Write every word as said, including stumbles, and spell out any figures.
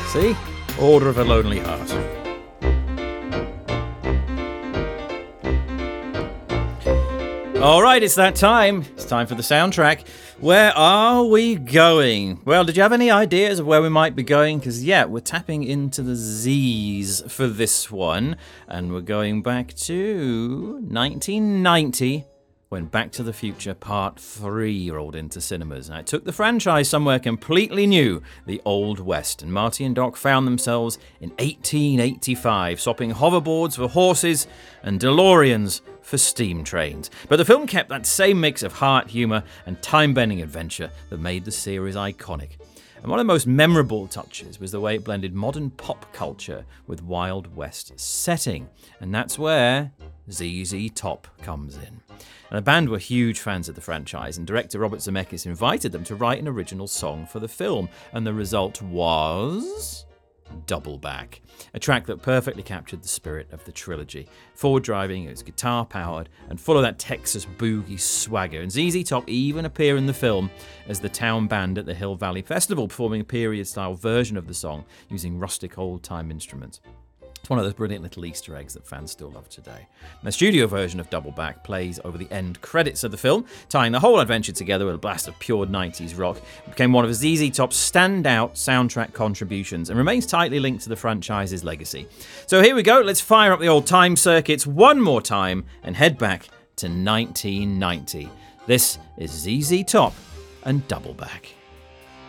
See? Order of a Lonely Heart. All right, it's that time. It's time for the soundtrack. Where are we going? Well, did you have any ideas of where we might be going? Because, yeah, we're tapping into the Z's for this one. And we're going back to nineteen ninety, when Back to the Future Part three rolled into cinemas. Now, it took the franchise somewhere completely new, the Old West. And Marty and Doc found themselves in eighteen eighty-five, swapping hoverboards for horses and DeLoreans for steam trains. But the film kept that same mix of heart, humour, and time-bending adventure that made the series iconic. And one of the most memorable touches was the way it blended modern pop culture with Wild West setting. And that's where Z Z Top comes in. And the band were huge fans of the franchise, and director Robert Zemeckis invited them to write an original song for the film. And the result was Double Back, a track that perfectly captured the spirit of the trilogy. Forward driving, it was guitar powered and full of that Texas boogie swagger. And Z Z Top even appear in the film as the town band at the Hill Valley Festival, performing a period style version of the song using rustic old time instruments. It's one of those brilliant little Easter eggs that fans still love today. And the studio version of Double Back plays over the end credits of the film, tying the whole adventure together with a blast of pure nineties rock. It became one of Z Z Top's standout soundtrack contributions and remains tightly linked to the franchise's legacy. So here we go, let's fire up the old time circuits one more time and head back to nineteen ninety. This is Z Z Top and Double Back.